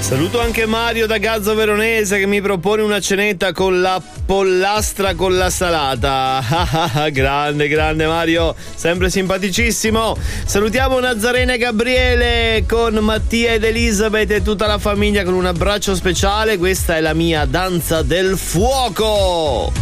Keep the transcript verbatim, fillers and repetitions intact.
Saluto anche Mario da Gazzo Veronese che mi propone una cenetta con la pollastra con la salata. Grande, grande Mario, sempre simpaticissimo. Salutiamo Nazarena e Gabriele con Mattia ed Elisabeth e tutta la famiglia con un abbraccio speciale. Questa è la mia danza del fuoco.